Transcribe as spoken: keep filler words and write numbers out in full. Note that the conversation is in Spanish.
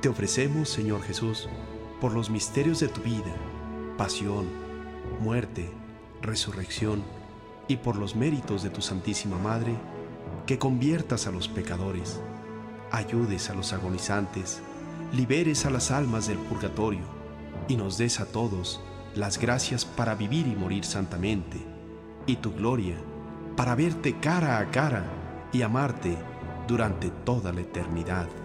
Te ofrecemos, Señor Jesús, por los misterios de tu vida, pasión, muerte, resurrección, y por los méritos de tu Santísima Madre, que conviertas a los pecadores, ayudes a los agonizantes, liberes a las almas del purgatorio y nos des a todos las gracias para vivir y morir santamente, y tu gloria para verte cara a cara y amarte durante toda la eternidad.